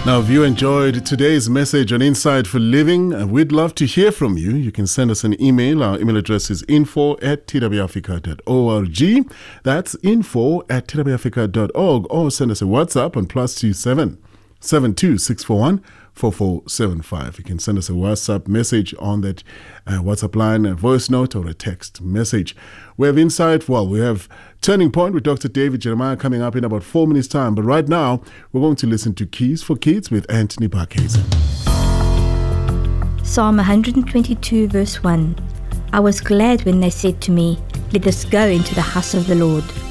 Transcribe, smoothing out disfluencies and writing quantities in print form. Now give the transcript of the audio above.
Now, if you enjoyed today's message on Insight for Living, we'd love to hear from you. You can send us an email. Our email address is info@twafrica.org. That's info@twafrica.org. Or send us a WhatsApp on +27 72 641 4475. You can send us a WhatsApp message on that WhatsApp line, a voice note or a text message. We have Insight. Well, we have Turning Point with Dr. David Jeremiah coming up in about 4 minutes' time. But right now, we're going to listen to Keys for Kids with Anthony Barkhazen. Psalm 122 verse 1. I was glad when they said to me, "Let us go into the house of the Lord."